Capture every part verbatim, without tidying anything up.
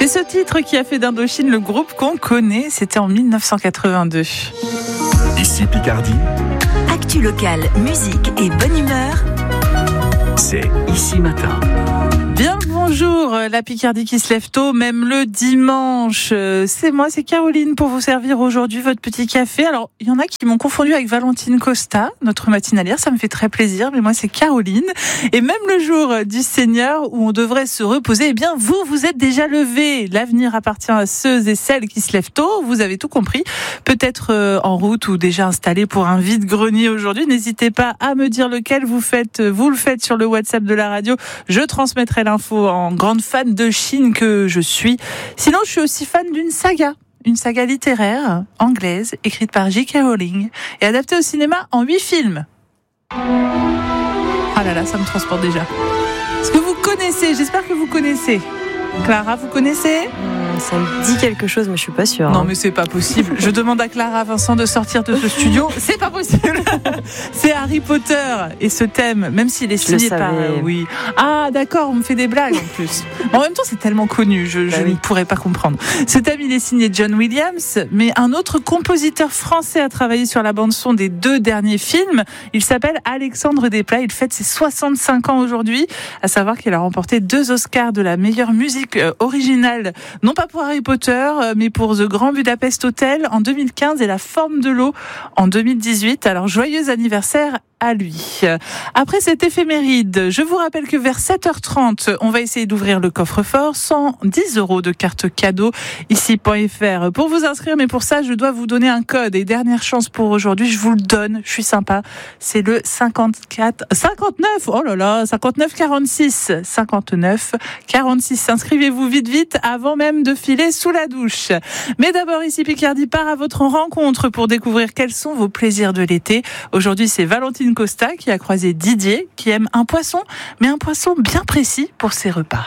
C'est ce titre qui a fait d'Indochine le groupe qu'on connaît. C'était en dix-neuf cent quatre-vingt-deux. Ici Picardie. Actu locale, musique et bonne humeur. C'est Ici Matin. Bien le bonjour, la Picardie qui se lève tôt, même le dimanche. C'est moi, c'est Caroline pour vous servir aujourd'hui votre petit café. Alors, il y en a qui m'ont confondu avec Valentine Costa, notre matinalière, ça me fait très plaisir, mais moi c'est Caroline. Et même le jour du Seigneur où on devrait se reposer, eh bien vous, vous êtes déjà levés. L'avenir appartient à ceux et celles qui se lèvent tôt, vous avez tout compris. Peut-être en route ou déjà installé pour un vide-grenier aujourd'hui. N'hésitez pas à me dire lequel vous faites, vous le faites sur le WhatsApp de la radio. Je transmettrai l'info en grande fan de Chine que je suis. Sinon, je suis aussi fan d'une saga. Une saga littéraire anglaise écrite par J K Rowling et adaptée au cinéma en huit films. Ah là là, ça me transporte déjà. Est-ce que vous connaissez ? J'espère que vous connaissez. Clara, vous connaissez ? Ça me dit quelque chose, mais je suis pas sûre. Non, hein. mais c'est pas possible. Je demande à Clara Vincent de sortir de ce studio. C'est pas possible. C'est Harry Potter et ce thème, même s'il est signé par. Euh, oui. Ah, d'accord, on me fait des blagues en plus. En même temps, c'est tellement connu, je, bah je oui. ne pourrais pas comprendre. Ce thème, il est signé John Williams, mais un autre compositeur français a travaillé sur la bande son des deux derniers films. Il s'appelle Alexandre Desplat. Il fête ses soixante-cinq ans aujourd'hui. À savoir qu'il a remporté deux Oscars de la meilleure musique originale, non pas pour Harry Potter, mais pour The Grand Budapest Hotel en deux mille quinze et La Forme de l'eau en deux mille dix-huit. Alors, joyeux anniversaire à lui. Après cette éphéméride, je vous rappelle que vers sept heures trente, on va essayer d'ouvrir le coffre-fort. cent dix euros de carte cadeau, ici point f r. Pour vous inscrire, mais pour ça, je dois vous donner un code. Et dernière chance pour aujourd'hui, je vous le donne. Je suis sympa. C'est le cinquante-quatre, cinquante-neuf, oh là là, cinquante-neuf quarante-six, cinquante-neuf quarante-six. Inscrivez-vous vite, vite, avant même de filer sous la douche. Mais d'abord, ici Picardie part à votre rencontre pour découvrir quels sont vos plaisirs de l'été. Aujourd'hui, c'est Valentine Costa qui a croisé Didier, qui aime un poisson, mais un poisson bien précis pour ses repas.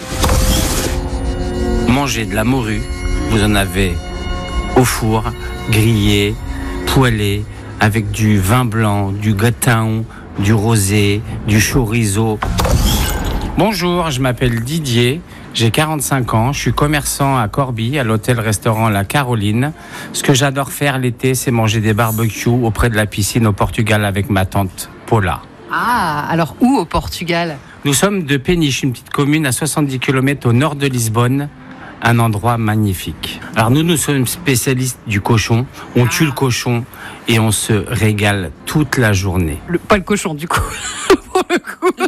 Manger de la morue, vous en avez au four, grillé, poêlé, avec du vin blanc, du gratin, du rosé, du chorizo. Bonjour, je m'appelle Didier, j'ai quarante-cinq ans, je suis commerçant à Corbie, à l'hôtel-restaurant La Caroline. Ce que j'adore faire l'été, c'est manger des barbecues auprès de la piscine au Portugal avec ma tante Paula. Ah, alors où au Portugal ? Nous sommes de Péniche, une petite commune à soixante-dix kilomètres au nord de Lisbonne. Un endroit magnifique. Alors nous, nous sommes spécialistes du cochon. On tue le cochon et on se régale toute la journée. Le, pas le cochon, du coup. Pour le coup.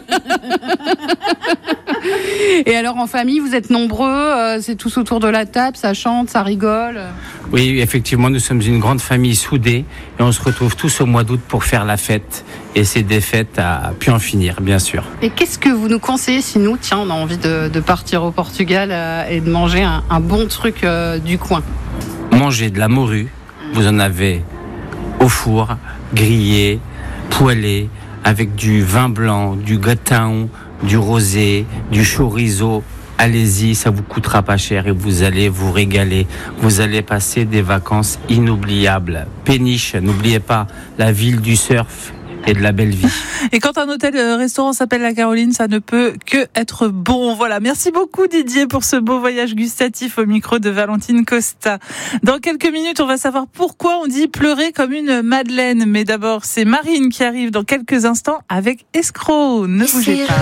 Et alors en famille, vous êtes nombreux, euh, c'est tous autour de la table, ça chante, ça rigole. Oui, effectivement, nous sommes une grande famille soudée et on se retrouve tous au mois d'août pour faire la fête. Et c'est des fêtes à pu en finir, bien sûr. Et qu'est-ce que vous nous conseillez si nous, tiens, on a envie de, de partir au Portugal euh, et de manger un, un bon truc euh, du coin ? Manger de la morue, vous en avez au four, grillé, poêlé, avec du vin blanc, du gratin, du rosé, du chorizo. Allez-y, ça vous coûtera pas cher et vous allez vous régaler. Vous allez passer des vacances inoubliables. Péniche, n'oubliez pas, la ville du surf et de la belle vie. Et quand un hôtel-restaurant s'appelle La Caroline, ça ne peut que être bon. Voilà, merci beaucoup Didier pour ce beau voyage gustatif au micro de Valentine Costa. Dans quelques minutes, on va savoir pourquoi on dit pleurer comme une madeleine. Mais d'abord, c'est Marine qui arrive dans quelques instants avec Escroc. Ne bougez pas.